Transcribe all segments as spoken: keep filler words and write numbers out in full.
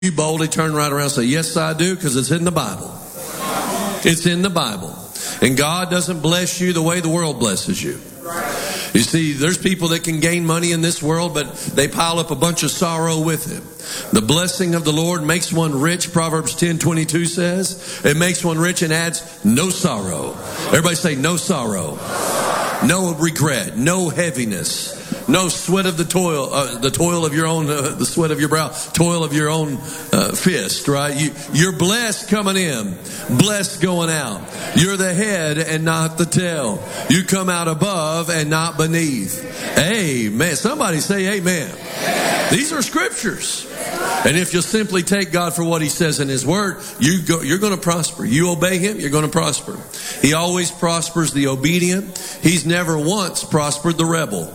You boldly turn right around and say, yes, I do, because it's in the Bible. It's in the Bible. And God doesn't bless you the way the world blesses you. You see, there's people that can gain money in this world, but they pile up a bunch of sorrow with it. The blessing of the Lord makes one rich, Proverbs ten twenty-two says. It makes one rich and adds no sorrow. Everybody say no sorrow. No regret. No heaviness. No sweat of the toil, uh, the toil of your own, uh, the sweat of your brow, toil of your own uh, fist, right? You, you're blessed coming in, blessed going out. You're the head and not the tail. You come out above and not beneath. Amen. Somebody say amen. These are scriptures. And if you'll simply take God for what He says in His Word, you go, you're going to prosper. You obey Him, you're going to prosper. He always prospers the obedient. He's never once prospered the rebel.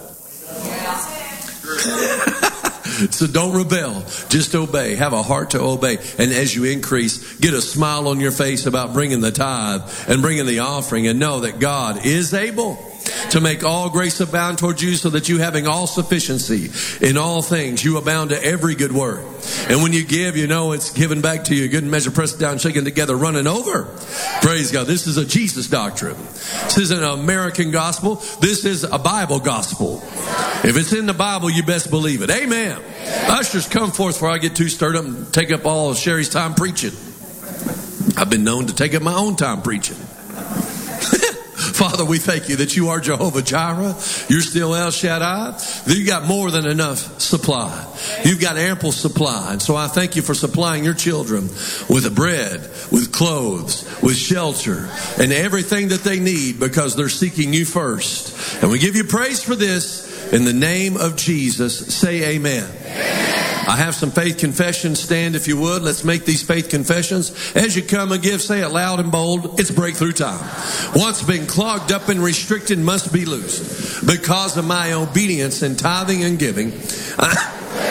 So don't rebel. Just obey. Have a heart to obey. And as you increase, get a smile on your face about bringing the tithe and bringing the offering, and know that God is able to make all grace abound towards you, so that you, having all sufficiency in all things, you abound to every good work. And when you give, you know it's given back to you. Good measure, pressed down, shaken together, running over. Praise God. This is a Jesus doctrine. This isn't an American gospel. This is a Bible gospel. If it's in the Bible, you best believe it. Amen. Ushers, come forth before I get too stirred up and take up all of Sherry's time preaching. I've been known to take up my own time preaching. Father, we thank you that you are Jehovah Jireh. You're still El Shaddai. You got more than enough supply. You've got ample supply. And so I thank you for supplying your children with bread, with clothes, with shelter, and everything that they need, because they're seeking you first. And we give you praise for this. In the name of Jesus, say amen. Amen. I have some faith confessions. Stand if you would. Let's make these faith confessions. As you come and give, say it loud and bold. It's breakthrough time. What's been clogged up and restricted must be loosed. Because of my obedience in tithing and giving. I,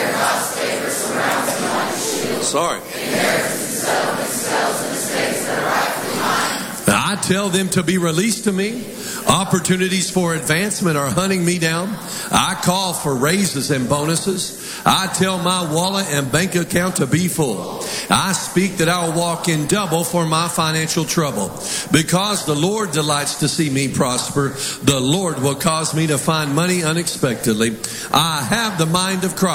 sorry. I tell them to be released to me. Opportunities for advancement are hunting me down. I call for raises and bonuses. I tell my wallet and bank account to be full. I speak that I'll walk in double for my financial trouble. Because the Lord delights to see me prosper, the Lord will cause me to find money unexpectedly. I have the mind of Christ.